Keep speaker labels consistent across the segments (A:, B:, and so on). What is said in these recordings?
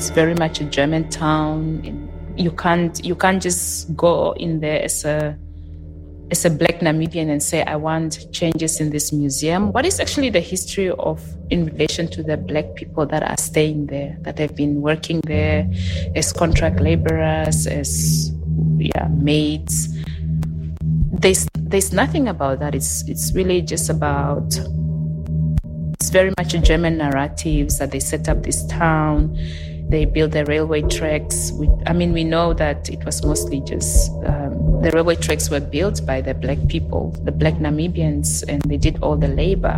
A: It's very much a German town. You can't just go in there as a Black Namibian and say, I want changes in this museum. What is actually the history in relation to the Black people that are staying there, that have been working there as contract laborers, as maids? There's nothing about that. It's really just about, it's very much a German narratives that they set up this town. They built the railway tracks. We know that it was mostly just, the railway tracks were built by the Black people, the Black Namibians, and they did all the labor.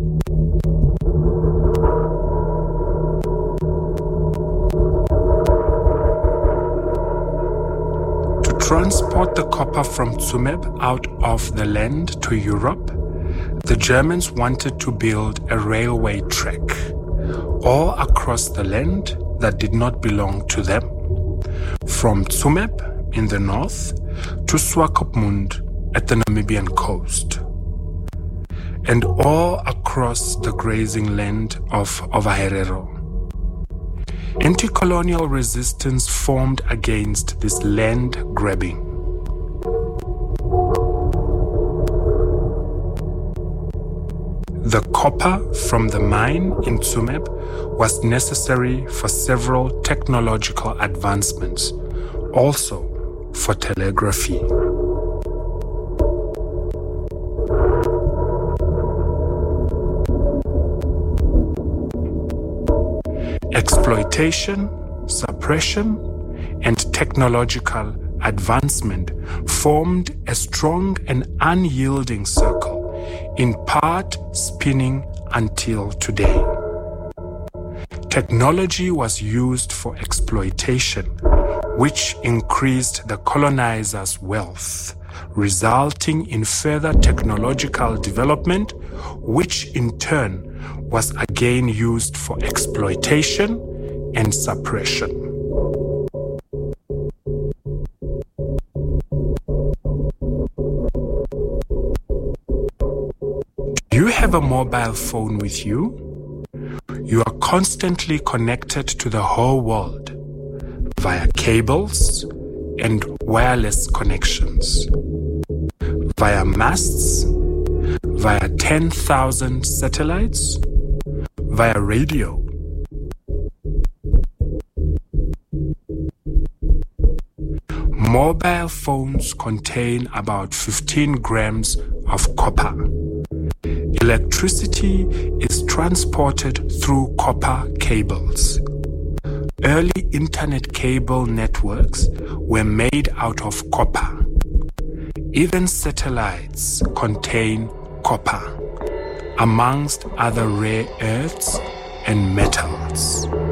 B: To transport the copper from Tsumeb out of the land to Europe, the Germans wanted to build a railway track all across the land that did not belong to them, from Tsumeb in the north to Swakopmund at the Namibian coast, and all across the grazing land of Ovaherero. Anti-colonial resistance formed against this land grabbing. The copper from the mine in Tsumeb was necessary for several technological advancements, also for telegraphy. Exploitation, suppression, and technological advancement formed a strong and unyielding circle, in part spinning until today. Technology was used for exploitation, which increased the colonizers' wealth, resulting in further technological development, which in turn was again used for exploitation and suppression. Do you have a mobile phone with you? You are constantly connected to the whole world via cables and wireless connections, via masts, via 10,000 satellites, via radio. Mobile phones contain about 15 grams of copper. Electricity is transported through copper cables. Early internet cable networks were made out of copper. Even satellites contain copper, amongst other rare earths and metals.